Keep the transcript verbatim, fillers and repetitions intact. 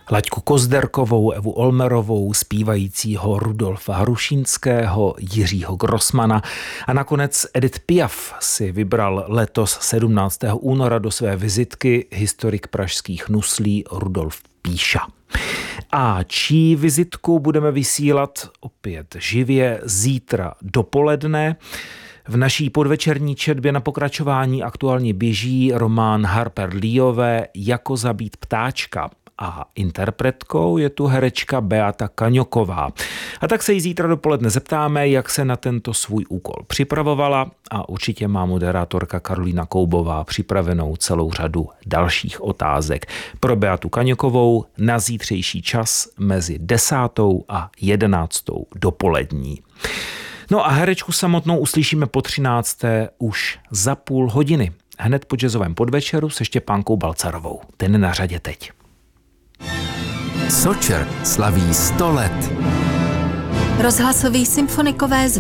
Laďku Kozderkovou, Evu Olmerovou, zpívajícího Rudolfa Hrušínského, Jiřího Grossmana a nakonec Edith Piaf si vybral letos sedmnáctého února do své vizitky historik pražských nuslí Rudolf Píša. A čí vizitku budeme vysílat opět živě zítra dopoledne. V naší podvečerní četbě na pokračování aktuálně běží román Harper Leeové Jako zabít ptáčka. A interpretkou je tu herečka Beata Kaňoková. A tak se jí zítra dopoledne zeptáme, jak se na tento svůj úkol připravovala a určitě má moderátorka Karolína Koubová připravenou celou řadu dalších otázek pro Beatu Kaňokovou na zítřejší čas mezi desátou a jedenáctou dopolední. No a herečku samotnou uslyšíme po třinácté už za půl hodiny. Hned po jazzovém podvečeru se Štěpánkou Balcarovou. Ten na řadě teď. Sočer slaví sto let. Rozhlasový symfonikové